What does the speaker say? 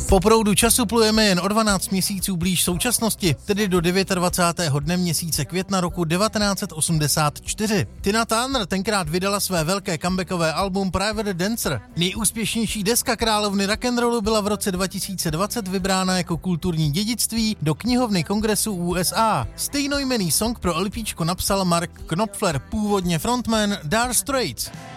Po proudu času plujeme jen o 12 měsíců blíž současnosti, tedy do 29. dne měsíce května roku 1984. Tina Turner tenkrát vydala své velké comebackové album Private Dancer. Nejúspěšnější deska královny rock'n'rollu byla v roce 2020 vybrána jako kulturní dědictví do knihovny Kongresu USA. Stejnojmenný song pro LPčko napsal Mark Knopfler, původně frontman Dire Straits.